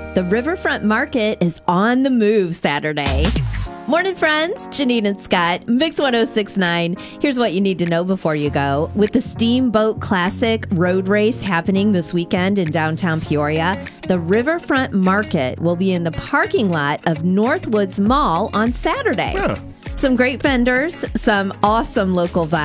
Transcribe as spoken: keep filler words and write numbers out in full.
The Riverfront Market is on the move Saturday. Morning, friends. Janine and Scott, Mix ten sixty-nine. Here's what you need to know before you go. With the Steamboat Classic road race happening this weekend in downtown Peoria, the Riverfront Market will be in the parking lot of Northwoods Mall on Saturday. Yeah. Some great vendors, some awesome local vibes.